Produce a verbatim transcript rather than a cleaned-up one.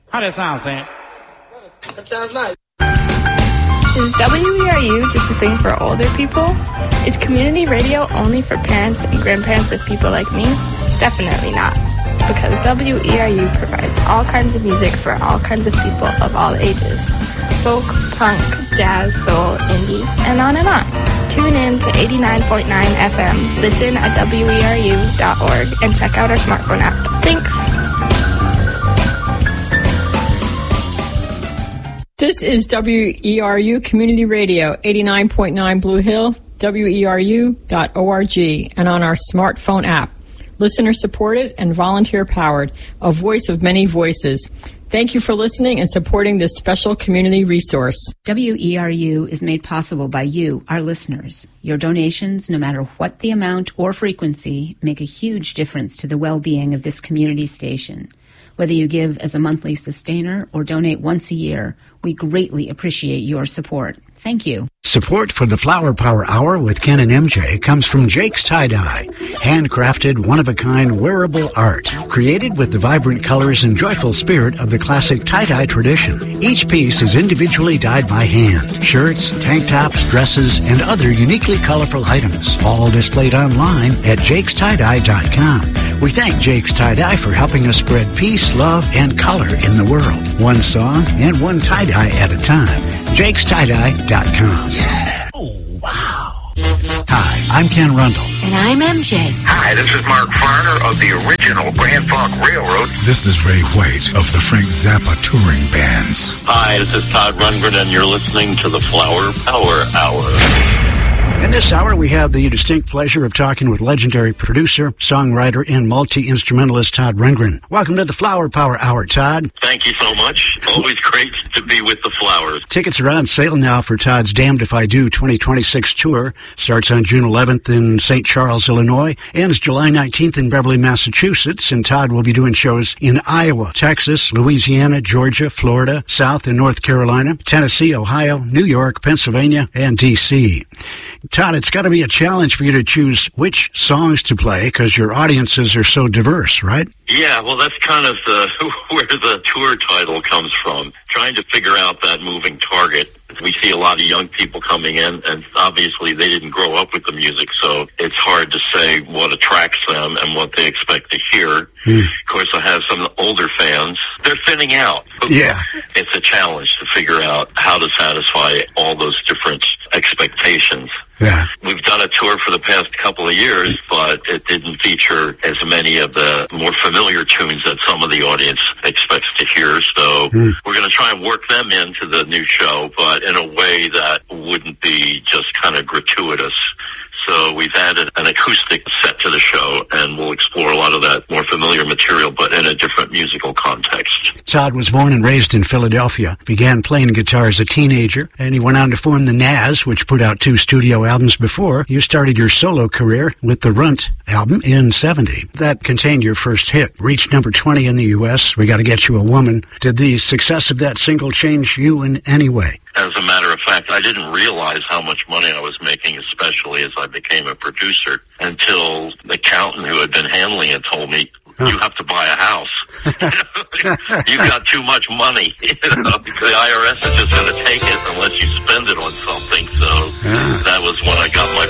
How that sound, Sam? That sounds nice. Is W E R U just a thing for older people? Is community radio only for parents and grandparents of people like me? Definitely not. Because W E R U provides all kinds of music for all kinds of people of all ages. Folk, punk, jazz, soul, indie, and on and on. Tune in to eighty-nine point nine F M, listen at W E R U dot org, and check out our smartphone app. Thanks! This is W E R U Community Radio, eighty-nine point nine Blue Hill, W E R U dot org, and on our smartphone app. Listener-supported and volunteer-powered, a voice of many voices. Thank you for listening and supporting this special community resource. W E R U is made possible by you, our listeners. Your donations, no matter what the amount or frequency, make a huge difference to the well-being of this community station. Whether you give as a monthly sustainer or donate once a year, we greatly appreciate your support. Thank you. Support for the Flower Power Hour with Ken and M J comes from Jake's Tie-Dye, handcrafted, one-of-a-kind wearable art, created with the vibrant colors and joyful spirit of the classic tie-dye tradition. Each piece is individually dyed by hand. Shirts, tank tops, dresses, and other uniquely colorful items, all displayed online at jakes tie dye dot com. We thank Jake's Tie-Dye for helping us spread peace, love, and color in the world. One song and one tie-dye at a time. jakes tie dye dot com. Yeah! Oh, wow. Hi, I'm Ken Rundle. And I'm M J. Hi, this is Mark Farner of the original Grand Funk Railroad. This is Ray White of the Frank Zappa Touring Bands. Hi, this is Todd Rundgren, and you're listening to the Flower Power Hour. In this hour, we have the distinct pleasure of talking with legendary producer, songwriter, and multi-instrumentalist Todd Rundgren. Welcome to the Flower Power Hour, Todd. Thank you so much. Always great to be with the Flowers. Tickets are on sale now for Todd's Damned If I Do twenty twenty-six tour. Starts on June eleventh in Saint Charles, Illinois. Ends July nineteenth in Beverly, Massachusetts. And Todd will be doing shows in Iowa, Texas, Louisiana, Georgia, Florida, South and North Carolina, Tennessee, Ohio, New York, Pennsylvania, and D C Todd, it's got to be a challenge for you to choose which songs to play because your audiences are so diverse, right? Yeah, well, that's kind of the where the tour title comes from, trying to figure out that moving target. We see a lot of young people coming in, and obviously they didn't grow up with the music, so it's hard to say what attracts them and what they expect to hear. Mm. Of course, I have some older fans. They're thinning out. Yeah. It's a challenge to figure out how to satisfy all those different expectations. Yeah. We've done a tour for the past couple of years, but it didn't feature as many of the more familiar tunes that some of the audience expects to hear. So mm. we're going to try and work them into the new show, but in a way that wouldn't be just kind of gratuitous. So we've added an acoustic set to the show, and we'll explore a lot of that more familiar material, but in a different musical context. Todd was born and raised in Philadelphia, began playing guitar as a teenager, and he went on to form the Nazz, which put out two studio albums before you started your solo career with the Runt album in seventy. That contained your first hit, reached number twenty in the U S, We Gotta Get You a Woman. Did the success of that single change you in any way? As a matter of fact, I didn't realize how much money I was making, especially as I became a producer, until the accountant who had been handling it told me, you have to buy a house. You've got too much money. You know, the I R S is just going to take it unless you spend it on something. So that was when I got my